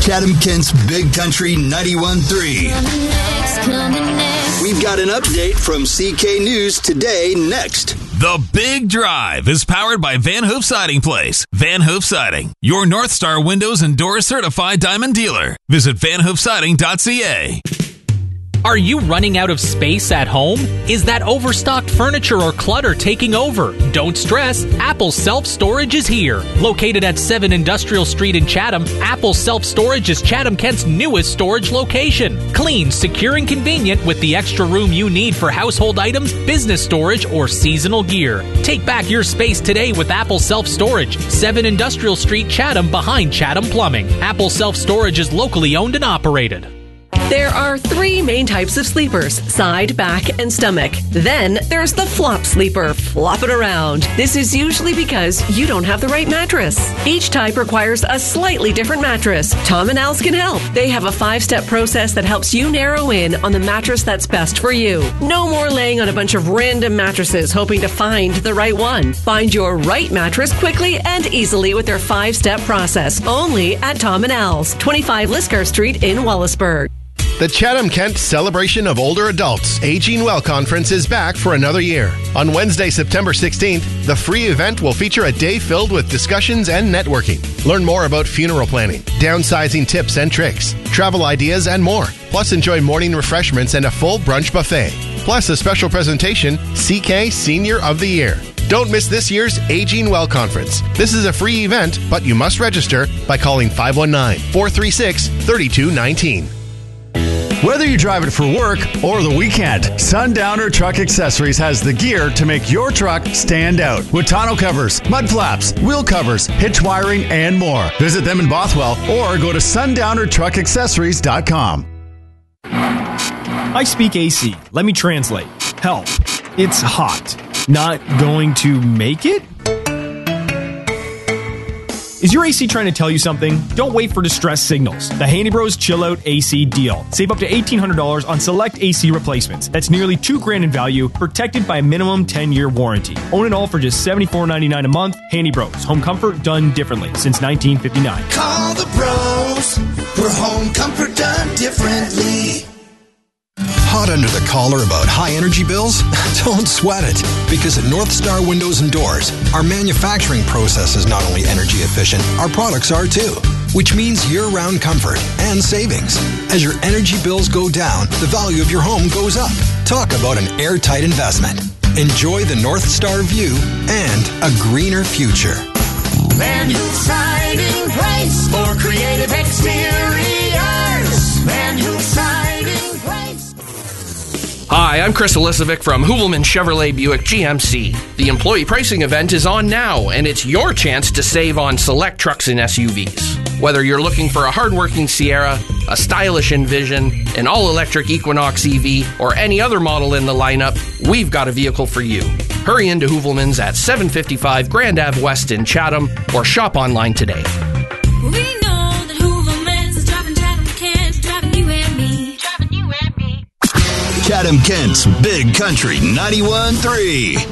Chatham-Kent's Big Country 91.3. We've got an update from CK News Today next. The Big Drive is powered by Van Hoof Siding Place. Van Hoof Siding, your North Star Windows and Doors certified diamond dealer. Visit vanhoofsiding.ca. Are you running out of space at home? Is that overstocked furniture or clutter taking over? Don't stress. Apple Self Storage is here. Located at 7 Industrial Street in Chatham, Apple Self Storage is Chatham-Kent's newest storage location. Clean, secure, and convenient with the extra room you need for household items, business storage, or seasonal gear. Take back your space today with Apple Self Storage, 7 Industrial Street, Chatham, behind Chatham Plumbing. Apple Self Storage is locally owned and operated. There are 3 main types of sleepers: side, back, and stomach. Then there's the flop sleeper, flopping around. This is usually because you don't have the right mattress. Each type requires a slightly different mattress. Tom and Al's can help. They have a 5-step process that helps you narrow in on the mattress that's best for you. No more laying on a bunch of random mattresses hoping to find the right one. Find your right mattress quickly and easily with their 5-step process. Only at Tom and Al's, 25 Liscar Street in Wallaceburg. The Chatham-Kent Celebration of Older Adults Aging Well Conference is back for another year. On Wednesday, September 16th, the free event will feature a day filled with discussions and networking. Learn more about funeral planning, downsizing tips and tricks, travel ideas, and more. Plus, enjoy morning refreshments and a full brunch buffet. Plus, a special presentation, CK Senior of the Year. Don't miss this year's Aging Well Conference. This is a free event, but you must register by calling 519-436-3219. Whether you drive it for work or the weekend, Sundowner Truck Accessories has the gear to make your truck stand out. With tonneau covers, mud flaps, wheel covers, hitch wiring, and more. Visit them in Bothwell or go to sundownertruckaccessories.com. I speak AC. Let me translate. Help. It's hot. Not going to make it? Is your AC trying to tell you something? Don't wait for distress signals. The Handy Bros Chill Out AC deal. Save up to $1,800 on select AC replacements. That's nearly $2,000 in value, protected by a minimum 10-year warranty. Own it all for just $74.99 a month. Handy Bros. Home comfort done differently since 1959. Call the bros for home comfort done differently. Hot under the collar about high energy bills? Don't sweat it, because at North Star Windows and Doors, our manufacturing process is not only energy efficient, our products are too, which means year-round comfort and savings. As your energy bills go down, the value of your home goes up. Talk about an airtight investment. Enjoy the North Star view and a greener future. Van Hoof Siding Place for creative exteriors. Van Hoof Siding Place. Hi, I'm Chris Elisovic from Hoovelman Chevrolet Buick GMC. The employee pricing event is on now, and it's your chance to save on select trucks and SUVs. Whether you're looking for a hardworking Sierra, a stylish Envision, an all-electric Equinox EV, or any other model in the lineup, we've got a vehicle for you. Hurry into Hoovelman's at 755 Grand Ave West in Chatham, or shop online today. We know that Hoovelman's is driving Chatham-Kent, driving you and me, driving you and me. Chatham-Kent's Big Country 91.3.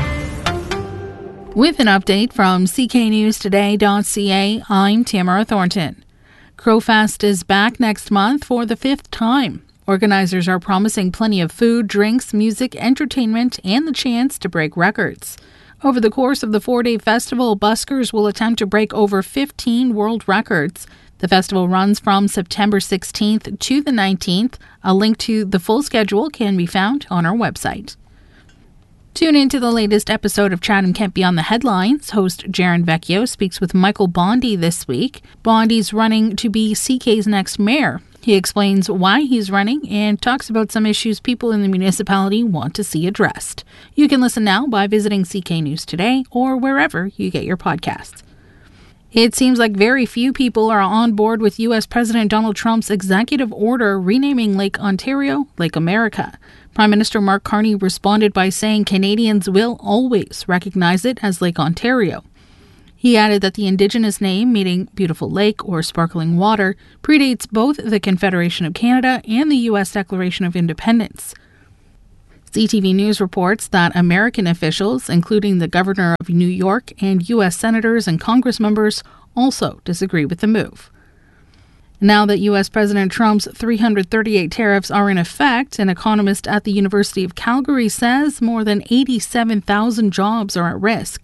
With an update from cknewstoday.ca, I'm Tamara Thornton. Crowfest is back next month for the 5th time. Organizers are promising plenty of food, drinks, music, entertainment, and the chance to break records. Over the course of the 4-day festival, buskers will attempt to break over 15 world records. The festival runs from September 16th to the 19th. A link to the full schedule can be found on our website. Tune in to the latest episode of Chatham-Kent Beyond the Headlines. Host Jaron Vecchio speaks with Michael Bondi this week. Bondi's running to be CK's next mayor. He explains why he's running and talks about some issues people in the municipality want to see addressed. You can listen now by visiting CK News Today or wherever you get your podcasts. It seems like very few people are on board with U.S. President Donald Trump's executive order renaming Lake Ontario Lake America. Prime Minister Mark Carney responded by saying Canadians will always recognize it as Lake Ontario. He added that the Indigenous name, meaning beautiful lake or sparkling water, predates both the Confederation of Canada and the U.S. Declaration of Independence. CTV News reports that American officials, including the Governor of New York and U.S. senators and Congress members, also disagree with the move. Now that U.S. President Trump's 338 tariffs are in effect, an economist at the University of Calgary says more than 87,000 jobs are at risk.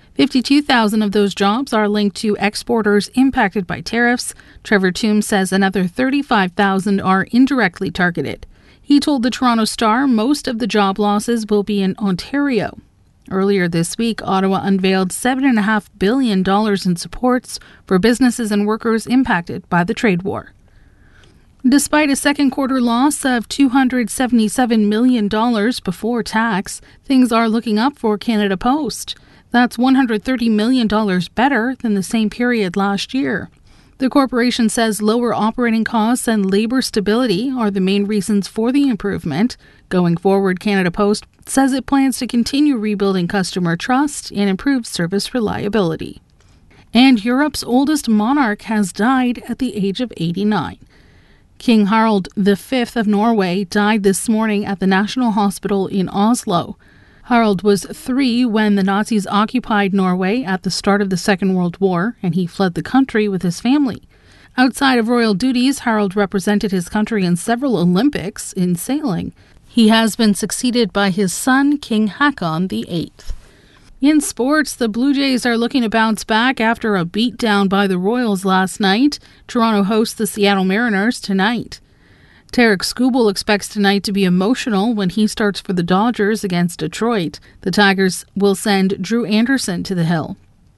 52,000 of those jobs are linked to exporters impacted by tariffs. Trevor Toombs says another 35,000 are indirectly targeted. He told the Toronto Star most of the job losses will be in Ontario. Earlier this week, Ottawa unveiled $7.5 billion in supports for businesses and workers impacted by the trade war. Despite a second quarter loss of $277 million before tax, things are looking up for Canada Post. That's $130 million better than the same period last year. The corporation says lower operating costs and labor stability are the main reasons for the improvement. Going forward, Canada Post says it plans to continue rebuilding customer trust and improve service reliability. And Europe's oldest monarch has died at the age of 89. King Harald V of Norway died this morning at the National Hospital in Oslo. Harald was 3 when the Nazis occupied Norway at the start of the Second World War, and he fled the country with his family. Outside of royal duties, Harald represented his country in several Olympics in sailing. He has been succeeded by his son, King Haakon VIII. In sports, the Blue Jays are looking to bounce back after a beatdown by the Royals last night. Toronto hosts the Seattle Mariners tonight. Tarek Skubal expects tonight to be emotional when he starts for the Dodgers against Detroit. The Tigers will send Drew Anderson to the hill.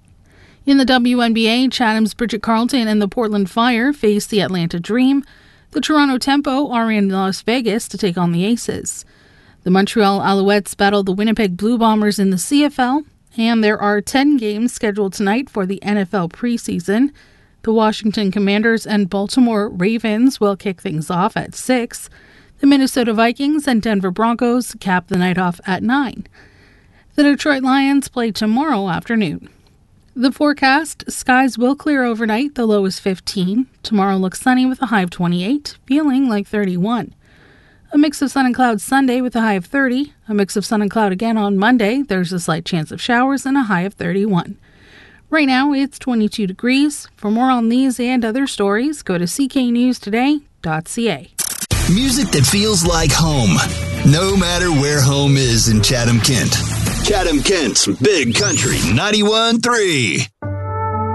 In the WNBA, Chatham's Bridget Carleton and the Portland Fire face the Atlanta Dream. The Toronto Tempo are in Las Vegas to take on the Aces. The Montreal Alouettes battle the Winnipeg Blue Bombers in the CFL, and there are 10 games scheduled tonight for the NFL preseason. The Washington Commanders and Baltimore Ravens will kick things off at 6. The Minnesota Vikings and Denver Broncos cap the night off at 9. The Detroit Lions play tomorrow afternoon. The forecast, skies will clear overnight, the low is 15. Tomorrow looks sunny with a high of 28, feeling like 31. A mix of sun and clouds Sunday with a high of 30. A mix of sun and cloud again on Monday. There's a slight chance of showers and a high of 31. Right now, it's 22 degrees. For more on these and other stories, go to cknewstoday.ca. Music that feels like home, no matter where home is in Chatham-Kent. Chatham-Kent's Big Country 91.3.